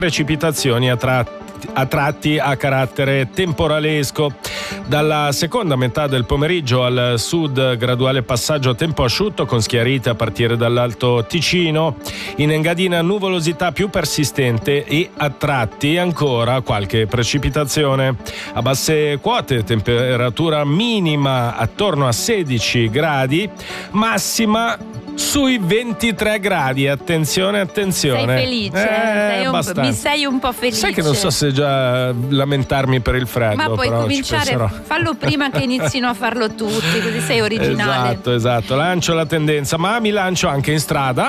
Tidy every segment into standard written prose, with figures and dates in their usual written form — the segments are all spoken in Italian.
precipitazioni a tratti a carattere temporalesco. Dalla seconda metà del pomeriggio al sud graduale passaggio a tempo asciutto con schiarite a partire dall'Alto Ticino. In Engadina nuvolosità più persistente e a tratti ancora qualche precipitazione. A basse quote temperatura minima attorno a 16 gradi, massima sui 23 gradi. Attenzione. Sei felice? Mi sei un po' felice. Sai che non so se già lamentarmi per il freddo. Ma puoi però cominciare, fallo prima che inizino a farlo tutti, così sei originale. Esatto, lancio la tendenza, ma mi lancio anche in strada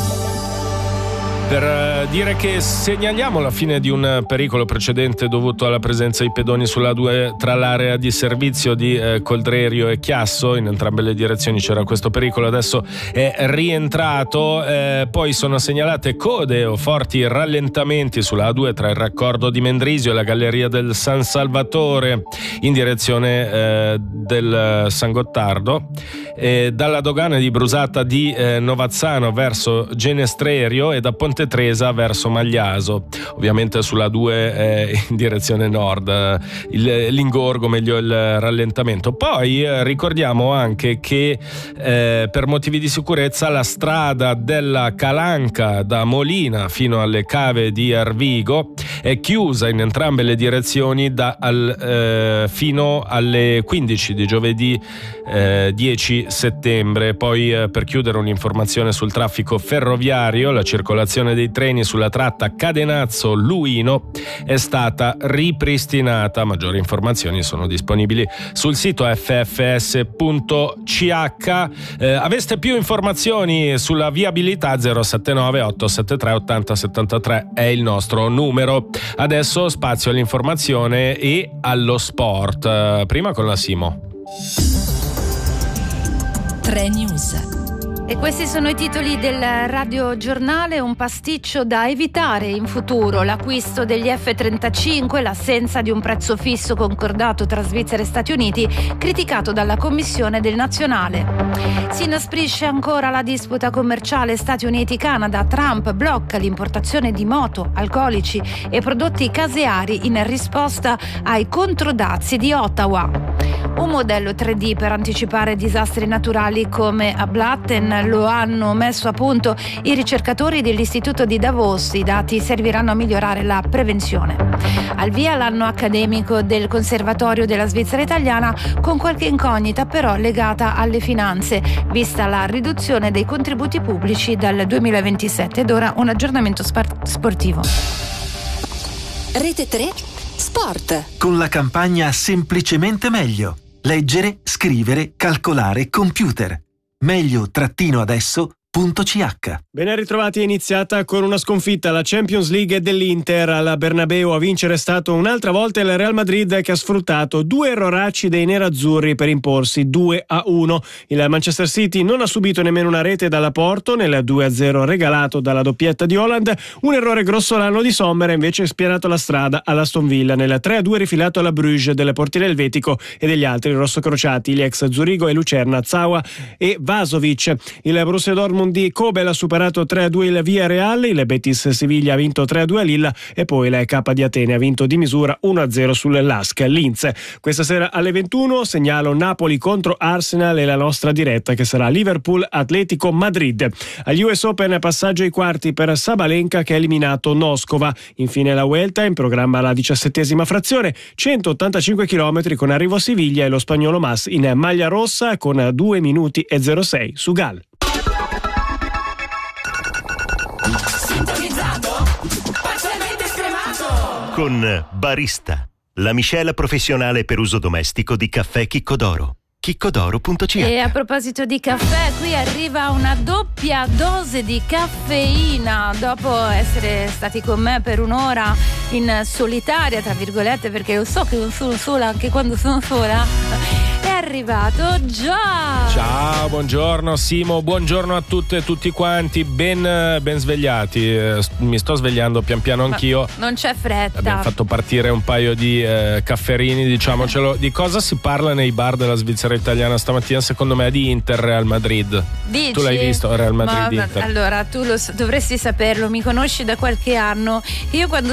per dire che segnaliamo la fine di un pericolo precedente dovuto alla presenza di pedoni sulla A2 tra l'area di servizio di Coldrerio e Chiasso. In entrambe le direzioni c'era questo pericolo, adesso è rientrato. Poi sono segnalate code o forti rallentamenti sulla A2 tra il raccordo di Mendrisio e la galleria del San Salvatore in direzione del San Gottardo. Dalla dogana di Brusata di Novazzano verso Genestrerio e da Ponte Tresa verso Magliaso. Ovviamente sulla 2 in direzione nord l'ingorgo, meglio il rallentamento. Poi ricordiamo anche che per motivi di sicurezza la strada della Calanca da Molina fino alle cave di Arvigo è chiusa in entrambe le direzioni fino alle 15 di giovedì 10 settembre. Poi per chiudere un'informazione sul traffico ferroviario: la circolazione dei treni sulla tratta Cadenazzo-Luino è stata ripristinata. Maggiori informazioni sono disponibili sul sito ffs.ch. Aveste più informazioni sulla viabilità? 079 873 8073 è il nostro numero. Adesso spazio all'informazione e allo sport, prima con la Simo. 3 News. E questi sono i titoli del Radio Giornale. Un pasticcio da evitare in futuro: l'acquisto degli F-35, l'assenza di un prezzo fisso concordato tra Svizzera e Stati Uniti, criticato dalla Commissione del Nazionale. Si inasprisce ancora la disputa commerciale Stati Uniti-Canada. Trump blocca l'importazione di moto, alcolici e prodotti caseari in risposta ai controdazi di Ottawa. Un modello 3D per anticipare disastri naturali come a Blatten lo hanno messo a punto i ricercatori dell'Istituto di Davos. I dati serviranno a migliorare la prevenzione. Al via l'anno accademico del Conservatorio della Svizzera Italiana, con qualche incognita però legata alle finanze, vista la riduzione dei contributi pubblici dal 2027. Ed ora un aggiornamento sportivo. Rete 3 Sport. Con la campagna Semplicemente meglio. Leggere, scrivere, calcolare, computer. Meglio-adesso.ch. Ben ritrovati. È iniziata con una sconfitta la Champions League dell'Inter. Alla Bernabeu a vincere è stato un'altra volta il Real Madrid, che ha sfruttato 2 erroracci dei nerazzurri per imporsi 2-1. Il Manchester City non ha subito nemmeno una rete dalla Porto nel 2-0 regalato dalla doppietta di Haaland. Un errore grossolano di Sommer ha invece spianato la strada all'Aston Villa nel 3-2 rifilato alla Bruges del portiere elvetico e degli altri rossocrociati, gli ex Zurigo e Lucerna, Zawa e Vasovic. Il Borussia Dortmund di Kobel ha superato 3-2 il Villarreal, il Betis Siviglia ha vinto 3-2 a Lille e poi la K di Atene ha vinto di misura 1-0 sul LASK Linz. Questa sera alle 21 segnalo Napoli contro Arsenal e la nostra diretta, che sarà Liverpool Atletico Madrid. Agli US Open passaggio ai quarti per Sabalenka, che ha eliminato Noskova. Infine la Vuelta, in programma la 17ª frazione, 185 km con arrivo a Siviglia e lo spagnolo Mas in maglia rossa con 2 minuti e 06 su Gal. Con Barista, la miscela professionale per uso domestico di caffè Chiccodoro. Chiccodoro.ch. E a proposito di caffè, qui arriva una doppia dose di caffeina dopo essere stati con me per un'ora in solitaria, tra virgolette, perché io so che non sono sola anche quando sono sola. È arrivato già. Ciao, buongiorno Simo, buongiorno a tutte e tutti quanti, ben svegliati. Mi sto svegliando pian piano anch'io. Non c'è fretta. Abbiamo fatto partire un paio di cafferini, diciamocelo. Di cosa si parla nei bar della Svizzera italiana stamattina? Secondo me di Inter Real Madrid. Dici? Tu l'hai visto, Real Madrid Inter? Allora, tu dovresti saperlo, mi conosci da qualche anno. Io quando